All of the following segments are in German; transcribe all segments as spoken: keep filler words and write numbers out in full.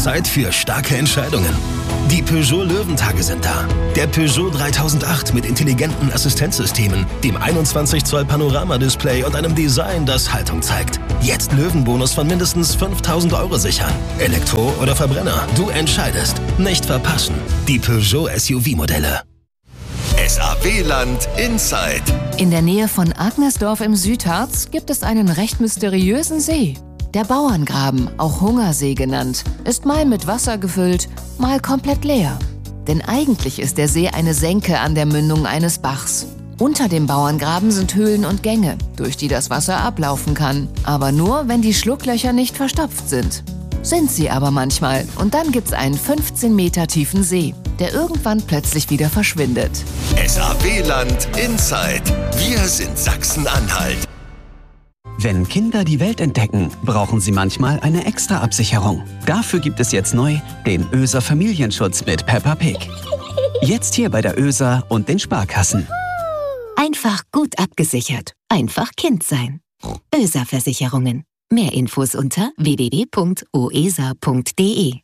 Zeit für starke Entscheidungen. Die Peugeot Löwentage sind da. Der Peugeot dreitausendacht mit intelligenten Assistenzsystemen, dem einundzwanzig Zoll Panoramadisplay und einem Design, das Haltung zeigt. Jetzt Löwenbonus von mindestens fünftausend Euro sichern. Elektro oder Verbrenner, du entscheidest. Nicht verpassen. Die Peugeot S U V-Modelle. S A W-Land Inside. In der Nähe von Agnesdorf im Südharz gibt es einen recht mysteriösen See. Der Bauerngraben, auch Hungersee genannt, ist mal mit Wasser gefüllt, mal komplett leer. Denn eigentlich ist der See eine Senke an der Mündung eines Bachs. Unter dem Bauerngraben sind Höhlen und Gänge, durch die das Wasser ablaufen kann. Aber nur, wenn die Schlucklöcher nicht verstopft sind. Sind sie aber manchmal. Und dann gibt's einen fünfzehn Meter tiefen See, der irgendwann plötzlich wieder verschwindet. S A W-Land Inside. Wir sind Sachsen-Anhalt. Wenn Kinder die Welt entdecken, brauchen sie manchmal eine extra Absicherung. Dafür gibt es jetzt neu den Öser Familienschutz mit Peppa Pig. Jetzt hier bei der Öser und den Sparkassen. Einfach gut abgesichert. Einfach Kind sein. Öser Versicherungen. Mehr Infos unter w w w punkt o e s a punkt d e.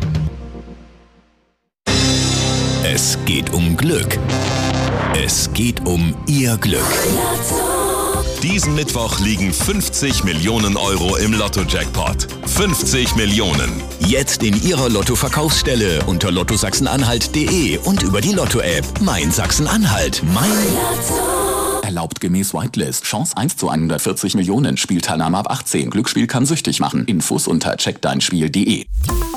Es geht um Glück. Es geht um Ihr Glück. Diesen Mittwoch liegen fünfzig Millionen Euro im Lotto-Jackpot. fünfzig Millionen. Jetzt in Ihrer Lotto-Verkaufsstelle unter lotto sachsen-anhalt punkt de und über die Lotto-App. Mein Sachsen-Anhalt. Mein Lotto. Erlaubt gemäß Whitelist. Chance eins zu hundertvierzig Millionen. Spielteilnahme ab achtzehn. Glücksspiel kann süchtig machen. Infos unter check dein spiel punkt de.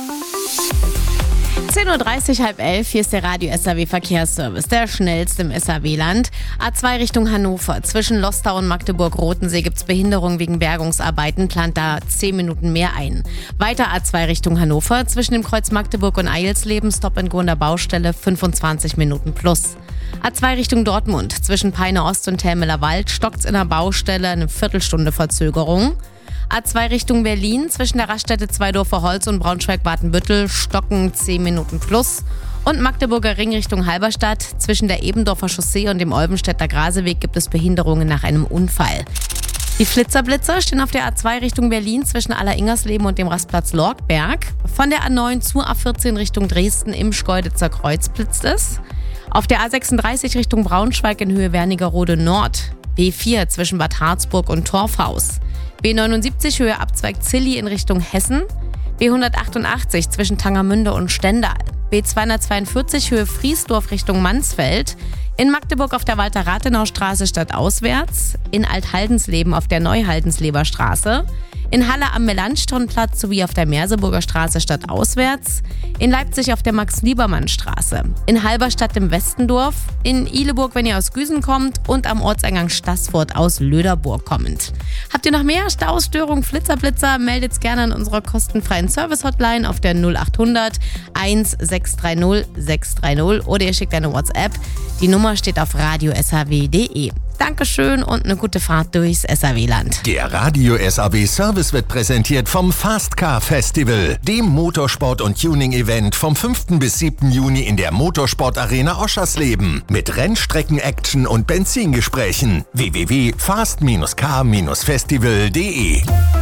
zehn Uhr dreißig, halb elf, hier ist der Radio S A W Verkehrsservice, der schnellste im S A W-Land. A zwei Richtung Hannover, zwischen Lostau und Magdeburg-Rotensee gibt es Behinderungen wegen Bergungsarbeiten, plant da zehn Minuten mehr ein. Weiter A zwei Richtung Hannover, zwischen dem Kreuz Magdeburg und Eilsleben, Stop-and-Go an der Baustelle, fünfundzwanzig Minuten plus. A zwei Richtung Dortmund, zwischen Peine Ost und Telmeler Wald, stockt's in der Baustelle, eine Viertelstunde Verzögerung. A zwei Richtung Berlin, zwischen der Raststätte Zweidorfer Holz und Braunschweig-Watenbüttel, stocken zehn Minuten plus. Und Magdeburger Ring Richtung Halberstadt, zwischen der Ebendorfer Chaussee und dem Olbenstädter Graseweg gibt es Behinderungen nach einem Unfall. Die Flitzerblitzer stehen auf der A zwei Richtung Berlin zwischen Aller-Ingersleben und dem Rastplatz Lorgberg. Von der A neun zur A vierzehn Richtung Dresden im Schkeuditzer Kreuz blitzt es. Auf der A sechsunddreißig Richtung Braunschweig in Höhe Wernigerode Nord. B vier zwischen Bad Harzburg und Torfhaus. B neunundsiebzig Höhe Abzweig Zilli in Richtung Hessen. B hundertachtundachtzig zwischen Tangermünde und Stendal. B zweihundertzweiundvierzig Höhe Friesdorf Richtung Mansfeld. In Magdeburg auf der Walter-Rathenau-Straße stadtauswärts. In Althaldensleben auf der Neuhaldensleber Straße. In Halle am Melanchthonplatz sowie auf der Merseburger Straße stadtauswärts. In Leipzig auf der Max-Liebermann-Straße. In Halberstadt im Westendorf. In Ihleburg, wenn ihr aus Güsen kommt. Und am Ortseingang Staßfurt aus Löderburg kommend. Habt ihr noch mehr Staustörungen, Flitzerblitzer? Meldet's gerne an unserer kostenfreien Service-Hotline auf der null achthundert sechshundertsechzig sechshundertdreißig oder ihr schickt eine WhatsApp. Die Nummer steht auf radio s a w punkt de. Dankeschön und eine gute Fahrt durchs S A W-Land. Der Radio S A W Service wird präsentiert vom Fast Car Festival, dem Motorsport- und Tuning-Event vom fünften bis siebten Juni in der Motorsport-Arena Oschersleben mit Rennstrecken-Action und Benzingesprächen. w w w punkt fast car festival punkt de.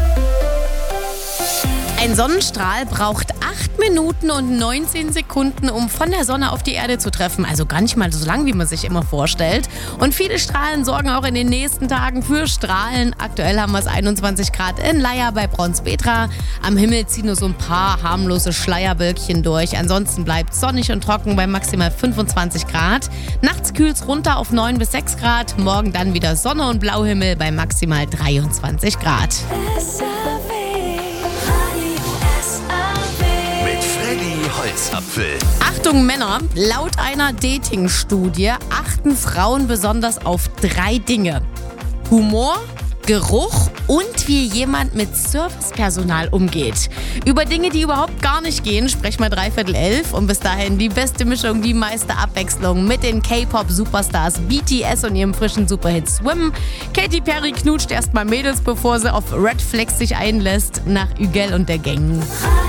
Ein Sonnenstrahl braucht acht Minuten und neunzehn Sekunden, um von der Sonne auf die Erde zu treffen. Also gar nicht mal so lang, wie man sich immer vorstellt. Und viele Strahlen sorgen auch in den nächsten Tagen für Strahlen. Aktuell haben wir es einundzwanzig Grad in Leier bei Braunspetra. Am Himmel ziehen nur so ein paar harmlose Schleierwölkchen durch. Ansonsten bleibt es sonnig und trocken bei maximal fünfundzwanzig Grad. Nachts kühlt es runter auf neun bis sechs Grad. Morgen dann wieder Sonne und Blauhimmel bei maximal dreiundzwanzig Grad. Holzapfel. Achtung Männer, laut einer Dating-Studie achten Frauen besonders auf drei Dinge. Humor, Geruch und wie jemand mit Servicepersonal umgeht. Über Dinge, die überhaupt gar nicht gehen, sprechen wir dreiviertel elf. Und bis dahin die beste Mischung, die meiste Abwechslung mit den K-Pop-Superstars B T S und ihrem frischen Superhit Swim. Katy Perry knutscht erstmal Mädels, bevor sie auf Red Flex sich einlässt nach Ügel und der Gang.